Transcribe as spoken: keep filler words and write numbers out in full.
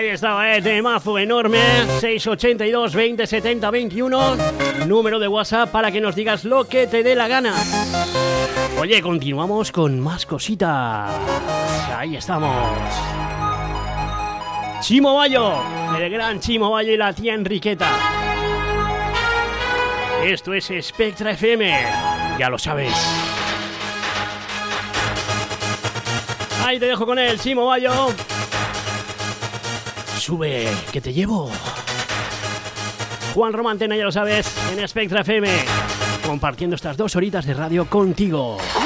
Ahí estaba, eh, temazo enorme. seis ochenta y dos, veinte, setenta, veintiuno. Número de WhatsApp para que nos digas lo que te dé la gana. Oye, continuamos con más cositas. Ahí estamos. Chimo Bayo, el gran Chimo Bayo y la tía Enriqueta. Esto es Spectra F M, ya lo sabes. Ahí te dejo con él, Chimo Bayo. Sube, que te llevo. Juan Romantena, ya lo sabes, en Spectra F M, compartiendo estas dos horitas de radio contigo.